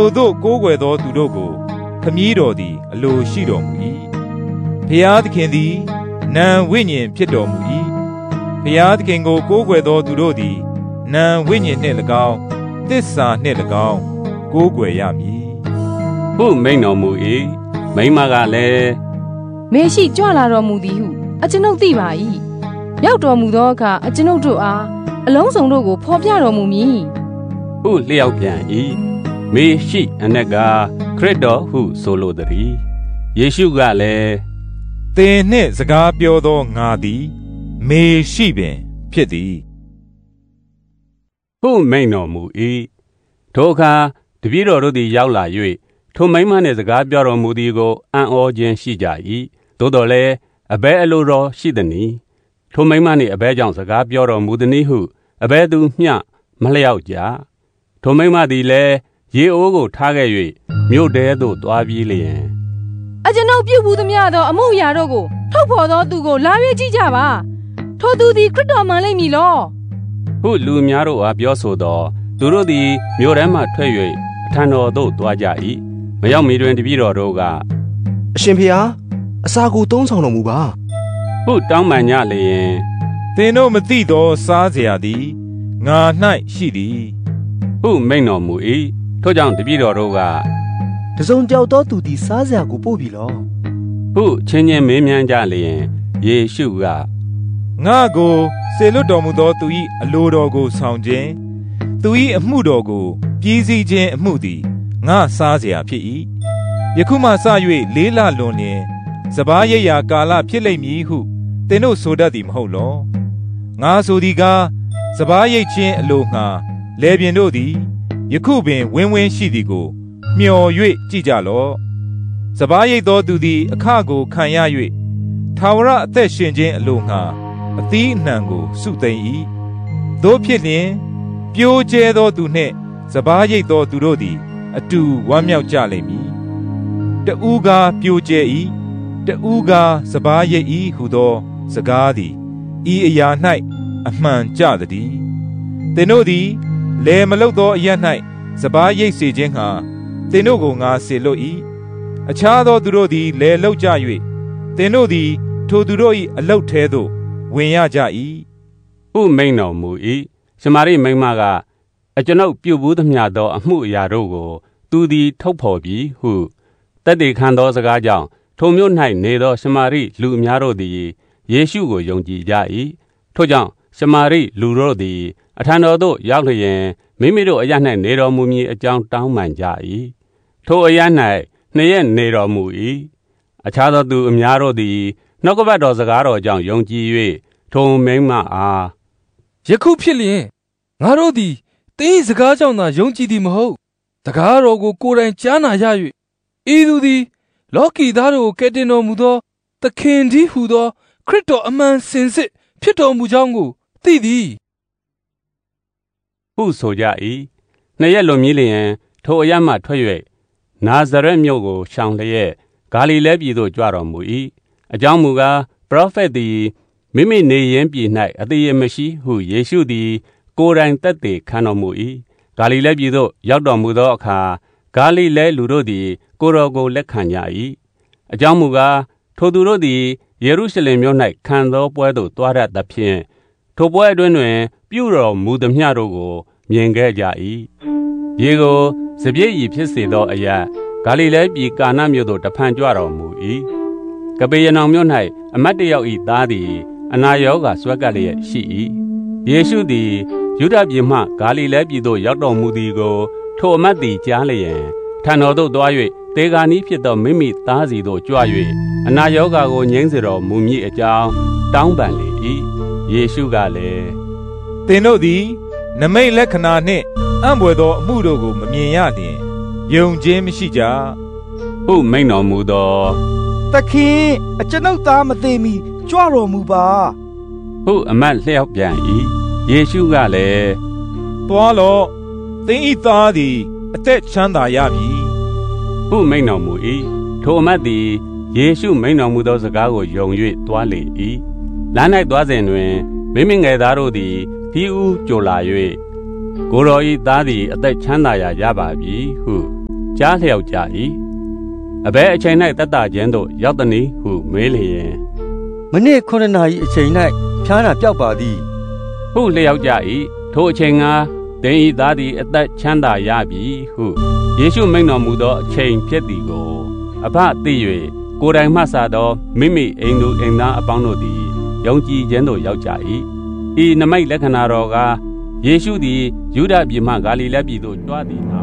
သို့ကိုးကွယ်သောသူတို့ကိုခမည်းတော်သည်အလိုရှိတော်မူ၏ဖျားသခင်သည်နာမ်ဝိညာဉ်ဖြစ်တော်မူ၏ဖျားသခင်ကိုကိုးကွယ်သောသူတို့သည်နာမ်ဝိညာဉ်နှင့်၎င်းသစ္စာနှင့်၎င်းကိုးကွယ်ရမည်ဟုမိန်တော်မူ၏မိန်းမကလည်းမေရှိကြွလာတော်မူသည်ဟုအကျွန်ုပ်သိပါ၏ရောက်တော်မူသောအခါအကျွန်ုပ်တို့အားအလုံးစုံတို့ကိုဖော်ပြတော်မူမည်ဟုလျှောက်ပြန်၏မေရှိအနက်ကခရစ်တော်ဟုဆိုလိုသည်ယေရှုကလည်းသင်နှင့်စကားပြောသောငါသည်မေရှိပင်ဖြစ်သည်ဟုမိန်တော်မူ၏ထိုအခါတပည့်တော်တို့သည်ရောက်လာ၍ထိုမိန်းမနှင့်စကားပြောတော်မူသည်ကိုအံ့ဩခြင်းရှိကြ၏သို့တော်လည်းအဘယ်အလိုတော်ရှိသနည်းထိုမိန်းမနှင့်အဘယ်ကြောင့်စကားပြောတော်မူသည်နည်းဟုအဘယ်သူမျှမလျောက်ကြထိုမိန်းမသည်လည်းရေအိုးကိုထားခဲ့၍မြို့ထဲသို့သွားပြီးလျင်အကျွန်ုပ်ပြုဘူးသမျှသောအမှုအရာတို့ကိုထုတ်ဖော်သောသူကိုလာ၍ကြည့်ကြပါထိုသူသည်ခရစ်တော်မှန်လိမ့်မည်လောဟုလူများတို့အားပြောဆိုသောသူတို့သည်မြို့ထဲမှထွက်၍အထံတော်သို့သွားကြ၏မရောက်မီတွင်တပည့်တော်တို့ကအရှင်ဖေဟာအစာကိုသုံးဆောင်တော်မူပါဟုတောင်းပန်ကြလျင်သင်တို့မသိသောစားเสียသည်ငါ၌ရှိသည်ဟုမိန်တော်မူ၏ထို့ကြောင့်တပည့်တော်တို့ကတစုံတယောက်သောသူသည်စားเสียကိုပို့ပြီလောဟုချင်းချင်းမေးမြန်းကြလျင်ယေရှုကငါကိုစေလွတ်တော်မူသောသူ၏အလိုတော်ကိုဆောင်ခြင်းသူ၏အမှုတော်ကိုပြည်စည်းခြင်းအမှုသည်ငါစားเสียဖြစ်၏ယခုမှစ၍လေးလလွန်လျင်စပါးရိပ်ရာကာလဖြစ်လိမ့်မည်ဟုသင်တို့ဆိုတတ်သည်မဟုတ်လောငါဆိုသည်ကားစပါးရိပ်ခြင်းအလိုငှာလယ်ပြင်တို့သည်ယခုပင်ဝင်းဝင်းရှိသည်ကိုမျှော်၍ကြည့်ကြလော့စပါးရိပ်သောသူသည်အခကိုခံရ၍ထာဝရအသက်ရှင်ခြင်းအလိုငှာအသီးအနှံကိုစုသိမ့်၏သို့ဖြစ်လျင်ပြိုးကျဲသောသူနှင့်စပါးရိပ်သောသူတို့သည်အတူဝမ်းမြောက်ကြလိမ့်မည်တဦးကားပြိုးကျဲ၏တဦးကားစပါးရိပ်၏ဟုသောစကားသည်ဤအရာ၌အမှန်ကြသည်သင်တို့သည်လယ်မလုပ်သောအရာ၌စပါးရိပ်စေခြင်းဟာသင်တို့ကိုငါစေလွတ်၏အခြားသောသူတို့သည်လယ်လုပ်ကြ၍သင်တို့သည်ထိုသူတို့၏အလုပ်ထဲသို့ဝင်ရကြ၏ဟုမိန်တော်မူ၏ရှမာရိမိန်းမကအကျွန်ုပ်ပြုဘူးသမျှသောအမှုအရာတို့ကိုသူသည်ထုတ်ဖော်ပြီးဟုတသက်ခံသောစကားကြောင့်ထိုမြို့၌နေသောရှမာရိလူအများတို့သည်ယေရှုကိုယုံကြည်ကြ၏ထို့ကြောင့်ရှမာရိလူတို့သည်အထံတော်သို့ရောက်လျင်မိမိတို့အရ၌နေတော်မူမည်အကြောင်းတောင်းပန်ကြ၏ထိုအရ၌နှစ်ရက်နေတော်မူ၏အခြားသောသူအများတို့သည်နှုတ်ကပတ်တော်စကားတော်ကြောင့်ယုံကြည်၍ထိုမိန်းမအားယခုဖြစ်လျင်ငါတို့သည်သင်၏စကားကြောင့်သာယုံကြည်သည်မဟုတ်စကားတော်ကိုကိုယ်တိုင်ကြားနာရ၍ဤသူသည်လောကီသားတို့ကိုကယ်တင်တော်မူသောသခင်တည်းဟူသောခရစ်တော်အမှန်စင်စစ်ဖြစ်တော်မူကြောင်းကိုသိသည်ဟုဆိုကြ၏နှစ်ရက်လွန်မြည်လျင်ထိုအရမှထွက်၍နာဇရက်မြို့ကိုရှောင်လျက်ဂါလိလဲပြည်သို့ကြွတော်မူ၏အကြောင်းမူကားပရောဖက်သည်မိမိနေရင်းပြည်၌အသေးအမရှိဟုယေရှုသည်ကိုယ်တိုင်သက်သေခံတော်မူ၏ဂါလိလဲပြည်သို့ရောက်တော်မူသောအခါဂါလိလဲလူတို့သည်ကိုယ်တော်ကိုလက်ခံကြ၏အကြောင်းမူကားထိုသူတို့သည်ယေရုရှလင်မြို့၌ခံသောပွဲသို့သွားရသဖြင့်ထိုပွဲအတွင်းတွင်ပြုတော်မူသမျှတို့ကိုမြင်ခဲ့ကြ၏ရေကိုစပြည့်ရည်ဖြစ်စေသောအရာဂါလိလဲပြည်ကာနမြို့သို့တဖန်ကြွတော်မူ၏ကပေရနောင်မြို့၌အမတ်တယောက်၏သားသည်အနာရောဂါဆွဲကပ်လျက်ရှိ၏ယေရှုသည်ယုဒပြည်မှဂါလိလဲပြည်သို့ရောက်တော်မူသည်ကိုထိုအမတ်သည်ကြားလျင်ထံတော်သို့သွား၍တေဂာနီးဖြစ်သောမိမိသားစီသို့ကြွ၍အနာရောဂါကိုငြိမ်းစေတော်မူမည်အကြောင်းတောင်းပန်လေ၏ယေရှုကလည်းသင်တို့သည်နမိတ်လက္ခဏာနှင့်အံ့ဘွယ်သောအမှုတို့ကိုမမြင်ရလျင်ယုံခြင်းမရှိကြဟုမိန်တော်မူသောသခင်အကျွန်ုပ်သားမသိမီကြွတော်မူပါဟုအမတ်လျှောက်ပြန်၏ယေရှုကလည်းသွားလော့သင်၏သားသည်အသက်ချမ်းသာရပြီဟုမိန်တော်မူ၏ထိုအမတ်သည်ယေရှုမိန်တော်မူသောစကားကိုယုံ၍သွားလေ၏လမ်း၌သွားစဉ်တွင်မိမိငယ်သားတို့သည်ဒီဦးကြိုလာ၍ကိုယ်တော်၏သားသည်အသက်ချမ်းသာရာရပါပြီဟုကြားလျောက်ကြ၏အဘဲအချိန်၌တတ်တာခြင်းသို့ရောက်သည်ဟုမေးလျင်မနေ့9နာရီအချိန်၌ဖြားနာပြောက်ပါသည်ဟုလျောက်ကြ၏ထိုအချိန်ကသင်ဤသားသည်အသက်ချမ်းသာရပြီဟုယေရှုမိန့်တော်မူသောအချိန်ဖြစ်သည်ကိုအဘသိ၍ကိုယ်တိုင်မှစသောမိမိအိမ်သူအိမ်သားအပေါင်းတို့သည်ယုံကြည်ခြင်းသို့ရောက်ကြ၏ဤနမိတ်လက္ခဏာတော်ကယေရှုသည်ယူဒပြည်မှဂါလိလဲပြည်သို့ကြွသည်